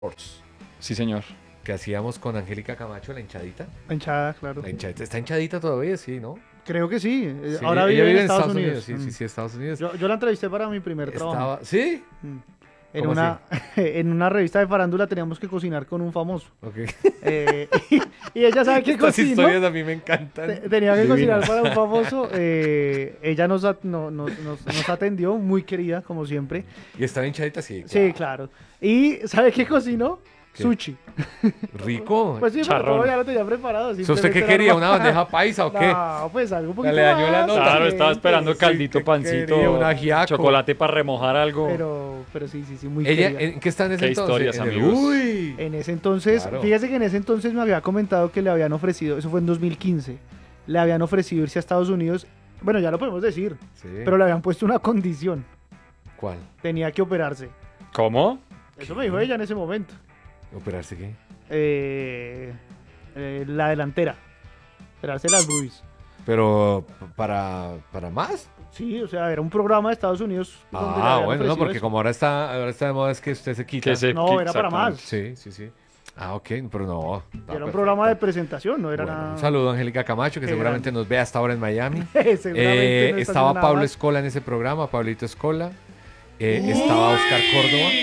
Sports, Sí, señor. que hacíamos con Angélica Camacho, la hinchadita. La hinchada, claro. La hinchadita está hinchadita todavía, sí, ¿no? Creo que sí. Sí, Ahora ella vive en vive Estados Unidos. Sí, sí, sí, Estados Unidos. Yo la entrevisté para mi primer trabajo. ¿Sí? Mm. En ¿Cómo una, en una revista de farándula teníamos que cocinar con un famoso. Ok. Y ella sabe que Estas cocinó. historias a mí me encantan. Tenía que Divinas. cocinar para un famoso. Ella nos atendió, muy querida, como siempre. Y estaba hinchadita, sí. Sí, claro. ¿Y sabe qué cocinó? ¿Qué? Sushi. Rico. Pues sí, pero Charrón. todo ya lo tenía preparado. ¿Usted qué simplemente quería? era ¿Una bandeja paisa o qué? No, pues algo un poquito Le dañó la más nota. Claro, estaba decente. esperando Sí, caldito, que pancito, quería un ajiaco. chocolate para remojar algo. Pero sí, muy ¿Ella querida. en qué está en ese Qué entonces? historias, En el- amigos. Uy. En ese entonces, Claro. fíjese que en ese entonces me había comentado que le habían ofrecido, eso fue en 2015, le habían ofrecido irse a Estados Unidos. Bueno, ya lo podemos decir, Sí. pero le habían puesto una condición. ¿Cuál? Tenía que operarse. ¿Cómo? Eso me dijo ella en ese momento. ¿Operarse qué? La delantera. Operarse las boobies. Pero para más. Sí, o sea, era un programa de Estados Unidos. donde le Ah, habían bueno, no, ofrecido porque eso. como ahora está de moda es que usted se quita. Que se- No, era para más. exactamente. Sí, sí, sí. Ah, ok, pero no. Y era un programa de presentación, no era Bueno, nada. un saludo a Angélica Camacho, que Qué seguramente grande. nos ve hasta ahora en Miami. Seguramente no está Estaba haciendo nada Pablo más. Escola en ese programa, Pablito Escola. Estaba Oscar Córdoba.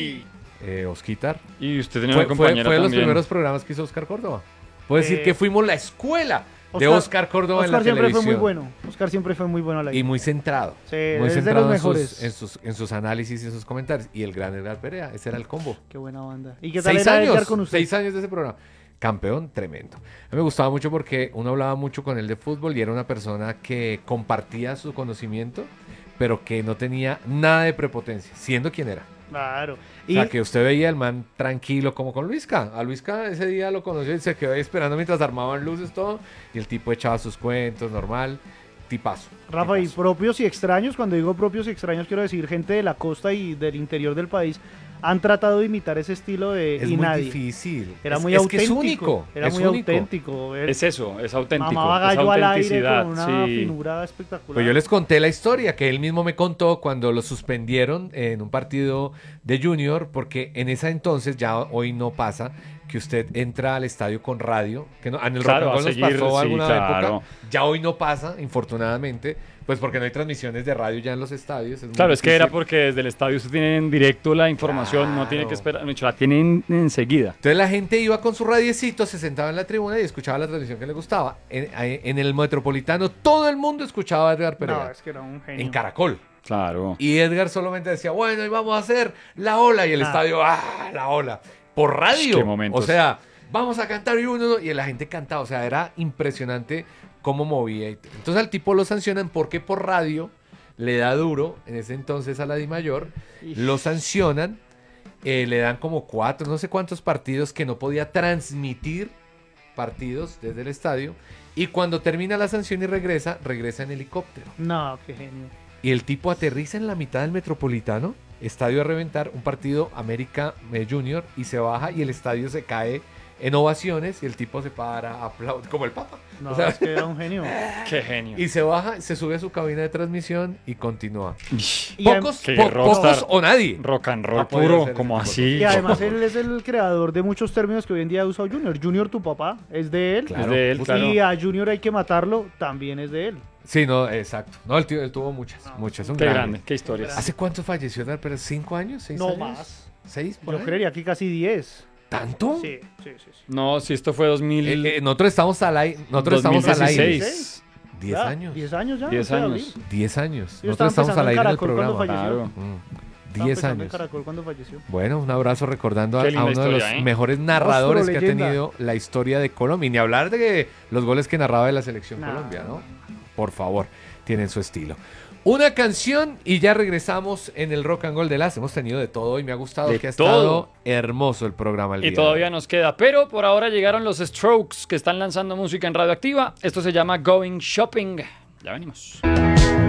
Osquitar. Y usted tenía Fue, una fue compañera de los también. primeros programas que hizo Oscar Córdoba. Puedo decir Eh, que fuimos la escuela de Oscar- Oscar Córdoba en la Oscar siempre televisión. fue muy bueno. Oscar siempre fue muy bueno a la Y muy centrado. Sí, Muy es de centrado los en sus, mejores. en sus análisis y en sus comentarios. Y el gran Edgar Perea, ese era el combo. Qué buena banda. ¿Y qué tal 6 era Edgar años, con usted? 6 años de ese programa. Campeón, tremendo. A mí me gustaba mucho porque uno hablaba mucho con él de fútbol y era una persona que compartía su conocimiento, pero que no tenía nada de prepotencia, siendo quien era. Claro. O sea, que usted veía el man tranquilo, como con Luisca. A Luisca ese día lo conoció y se quedó ahí esperando mientras armaban luces, todo. Y el tipo echaba sus cuentos, normal. Tipazo. Rafa, y tipazo. propios y extraños, cuando digo propios y extraños, quiero decir gente de la costa y del interior del país, han tratado de imitar ese estilo de Es y muy nadie. difícil. Era Es- muy es auténtico. que es único. Era es muy único. auténtico. Es eso, es auténtico. Mamaba Es gallo al aire autenticidad. con una Sí. finura espectacular. Pues yo les conté la historia que él mismo me contó cuando lo suspendieron en un partido de Junior, porque en esa entonces, ya hoy no pasa, que usted entra al estadio con radio, que no, en el Claro, Rock and Roll a nos seguir, pasó sí, alguna claro. época, ya hoy no pasa, infortunadamente, pues porque no hay transmisiones de radio ya en los estadios. Muy Claro, es que era difícil. porque desde el estadio se tiene en directo la información, no tiene Claro. que esperar, de hecho, la tienen enseguida. Entonces la gente iba con su radiecito, se sentaba en la tribuna y escuchaba la transmisión que le gustaba. En el Metropolitano todo el mundo escuchaba a Edgar Perea, No, es que era un genio. en Caracol. Claro. Y Edgar solamente decía, bueno, y vamos a hacer la ola. Y el Ah. estadio, la ola. Por radio. Qué momentos. O sea, vamos a cantar y uno, y la gente cantaba. O sea, era impresionante cómo movía. Entonces al tipo lo sancionan porque por radio le da duro, en ese entonces a la DIMAYOR, lo sancionan, le dan como 4, no sé cuántos partidos que no podía transmitir partidos desde el estadio. Y cuando termina la sanción y regresa en helicóptero. No, qué genio. Y el tipo aterriza en la mitad del Metropolitano, estadio a reventar, un partido América Junior, y se baja y el estadio se cae en ovaciones y el tipo se para, aplaude, como el Papa. No, O sea, es que era un genio. Qué genio. y se baja, se sube a su cabina de transmisión y continúa. Y Pocos, Qué pocos rockstar. o nadie. Rock and roll Ha podido puro, hacer como ese así. Y además él es el creador de muchos términos que hoy en día usa Junior. Junior, tu papá, es de él. Claro. Es de él, Pues, claro. Y a Junior hay que matarlo, también es de él. Sí, no, exacto. No, el tío, él tuvo muchas, muchas. Un Qué grande. grande, qué historias. ¿Hace cuánto falleció Edgar Pérez? ¿5 años? ¿6 No años? más. ¿6? por Yo ahí? creería que casi 10. ¿Tanto? Sí. No, si esto fue 2000. Nosotros estamos al aire. Nosotros estamos al aire. 2016. 10 Ya, años. 10 años ya. 10 no sé, años. abril. 10 años. Yo Nosotros estaba estamos al empezando en aire en el Caracol cuando programa. falleció. Claro. 10 Estaba pensando en años. Caracol cuando falleció. Bueno, un abrazo recordando a Qué linda uno de los historia, ¿eh? mejores narradores que ha leyenda. tenido la historia de Colombia. Y ni hablar de los goles que narraba de la selección No. Colombia, ¿no? Por favor, tienen su estilo. Una canción y ya regresamos en el Rock and Roll de las. Hemos tenido de todo y me ha gustado De que ha todo. estado hermoso el programa el Y día todavía de hoy. nos queda, pero por ahora llegaron los Strokes que están lanzando música en Radioactiva. Esto se llama Going Shopping. Ya venimos.